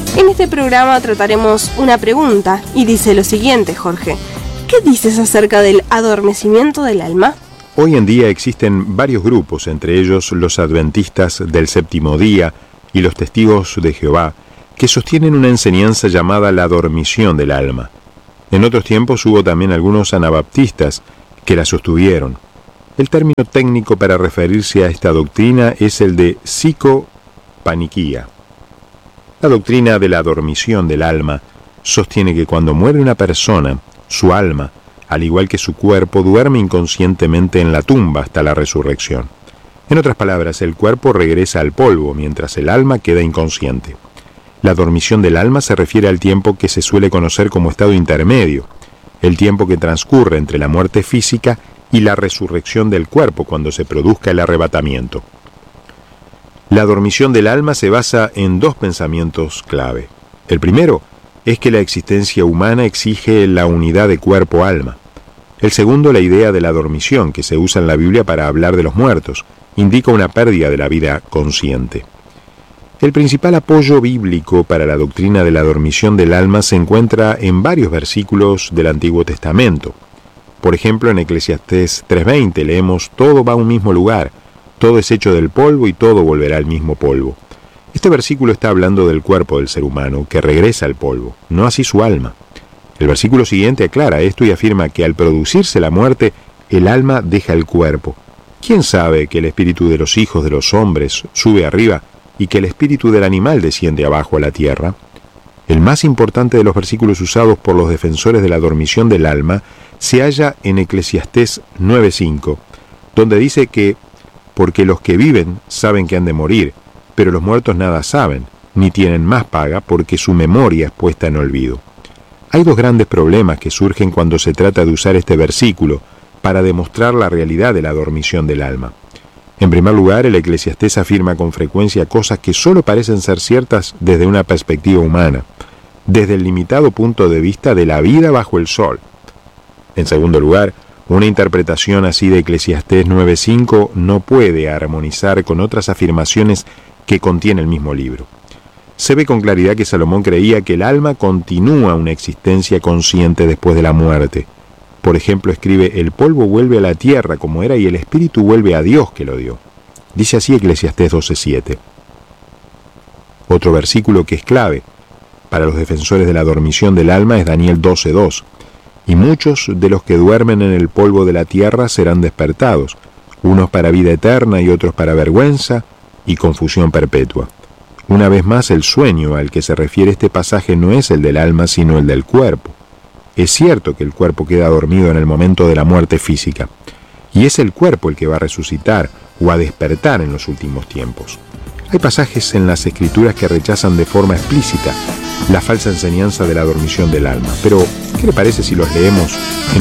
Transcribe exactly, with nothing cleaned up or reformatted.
En este programa trataremos una pregunta y dice lo siguiente, Jorge. ¿Qué dices acerca del adormecimiento del alma? Hoy en día existen varios grupos, entre ellos los adventistas del séptimo día y los testigos de Jehová, que sostienen una enseñanza llamada la dormición del alma. En otros tiempos hubo también algunos anabaptistas que la sostuvieron. El término técnico para referirse a esta doctrina es el de psicopaniquía. La doctrina de la dormición del alma sostiene que cuando muere una persona, su alma, al igual que su cuerpo, duerme inconscientemente en la tumba hasta la resurrección. En otras palabras, el cuerpo regresa al polvo, mientras el alma queda inconsciente. La dormición del alma se refiere al tiempo que se suele conocer como estado intermedio, el tiempo que transcurre entre la muerte física y la resurrección del cuerpo cuando se produzca el arrebatamiento. La dormición del alma se basa en dos pensamientos clave. El primero es que la existencia humana exige la unidad de cuerpo-alma. El segundo, la idea de la dormición, que se usa en la Biblia para hablar de los muertos, indica una pérdida de la vida consciente. El principal apoyo bíblico para la doctrina de la dormición del alma se encuentra en varios versículos del Antiguo Testamento. Por ejemplo, en Eclesiastés tres veinte leemos: todo va a un mismo lugar, todo es hecho del polvo y todo volverá al mismo polvo. Este versículo está hablando del cuerpo del ser humano, que regresa al polvo, no así su alma. El versículo siguiente aclara esto y afirma que al producirse la muerte, el alma deja el cuerpo. ¿Quién sabe que el espíritu de los hijos de los hombres sube arriba y que el espíritu del animal desciende abajo a la tierra? El más importante de los versículos usados por los defensores de la dormición del alma se halla en Eclesiastés nueve cinco, donde dice que porque los que viven saben que han de morir, pero los muertos nada saben, ni tienen más paga porque su memoria es puesta en olvido. Hay dos grandes problemas que surgen cuando se trata de usar este versículo para demostrar la realidad de la dormición del alma. En primer lugar, el Eclesiastés afirma con frecuencia cosas que solo parecen ser ciertas desde una perspectiva humana, desde el limitado punto de vista de la vida bajo el sol. En segundo lugar, una interpretación así de Eclesiastés nueve cinco no puede armonizar con otras afirmaciones que contiene el mismo libro. Se ve con claridad que Salomón creía que el alma continúa una existencia consciente después de la muerte. Por ejemplo, escribe: el polvo vuelve a la tierra como era y el espíritu vuelve a Dios que lo dio. Dice así Eclesiastés doce siete. Otro versículo que es clave para los defensores de la dormición del alma es Daniel doce dos. Y muchos de los que duermen en el polvo de la tierra serán despertados, unos para vida eterna y otros para vergüenza y confusión perpetua. Una vez más, el sueño al que se refiere este pasaje no es el del alma, sino el del cuerpo. Es cierto que el cuerpo queda dormido en el momento de la muerte física, y es el cuerpo el que va a resucitar o a despertar en los últimos tiempos. Hay pasajes en las Escrituras que rechazan de forma explícita la falsa enseñanza de la dormición del alma, pero ¿qué le parece si los leemos en